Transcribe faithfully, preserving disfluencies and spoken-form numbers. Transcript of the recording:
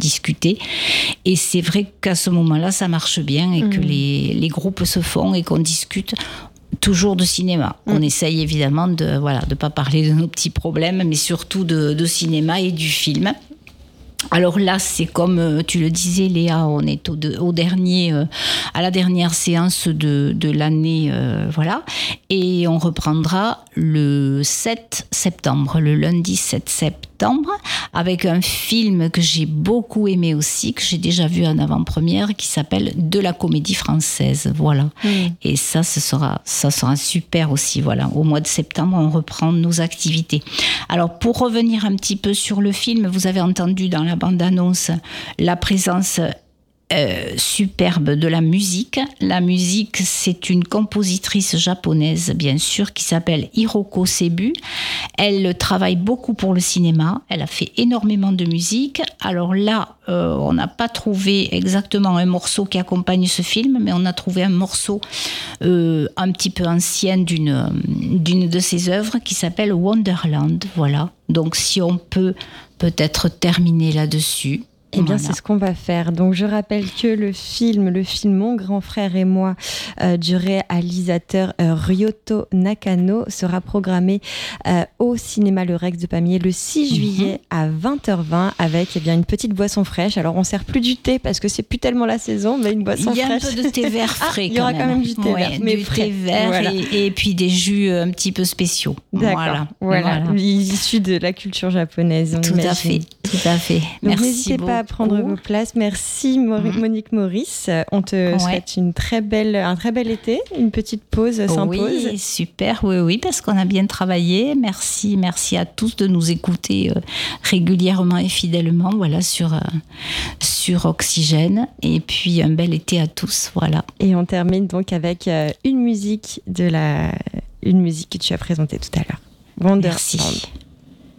discuter. Et c'est vrai qu'à ce moment-là, ça marche bien et mmh. que les, les groupes se font et qu'on discute toujours de cinéma. Mmh. On essaye évidemment de voilà, de pas parler de nos petits problèmes, mais surtout de, de cinéma et du film. Alors là, c'est comme tu le disais, Léa, on est au, de, au dernier, euh, à la dernière séance de, de l'année, euh, voilà, et on reprendra le sept septembre, le lundi sept septembre, avec un film que j'ai beaucoup aimé aussi, que j'ai déjà vu en avant-première, qui s'appelle De la comédie française, voilà. Mmh. Et ça, ce sera, ça sera super aussi, voilà. Au mois de septembre, on reprend nos activités. Alors, pour revenir un petit peu sur le film, vous avez entendu dans la bande-annonce la présence euh, superbe de la musique. La musique, c'est une compositrice japonaise, bien sûr, qui s'appelle Hiroko Sebu. Elle travaille beaucoup pour le cinéma. Elle a fait énormément de musique. Alors là, euh, on n'a pas trouvé exactement un morceau qui accompagne ce film, mais on a trouvé un morceau euh, un petit peu ancien d'une, d'une de ses œuvres qui s'appelle Wonderland. Voilà. Donc, si on peut peut-être terminer là-dessus. Eh bien, voilà. C'est ce qu'on va faire. Donc, je rappelle que le film, le film Mon grand frère et moi, euh, du réalisateur euh, Ryoto Nakano, sera programmé euh, au cinéma Le Rex de Pamiers le six juillet mm-hmm. à vingt heures vingt avec eh bien, une petite boisson fraîche. Alors, on ne sert plus du thé parce que c'est plus tellement la saison, mais une boisson fraîche. Il y a fraîche. Un peu de thé vert frais. Ah, il y aura quand même, quand même du thé ouais, vert, mais du frais. thé vert voilà. et, et puis des jus un petit peu spéciaux. D'accord. Voilà. voilà. voilà. Issus de la culture japonaise. Tout imagine. à fait. Tout à fait. Donc, Merci n'hésitez beaucoup. pas à prendre vos places. Merci Mori- mmh. Monique Maurice. On te ouais. souhaite une très belle, un très bel été. Une petite pause s'impose. Oui, super. Oui, oui, parce qu'on a bien travaillé. Merci, merci à tous de nous écouter euh, régulièrement et fidèlement. Voilà, sur, euh, sur Oxygène. Et puis un bel été à tous. Voilà. Et on termine donc avec euh, une musique de la, une musique que tu as présentée tout à l'heure. Wonderland. Merci.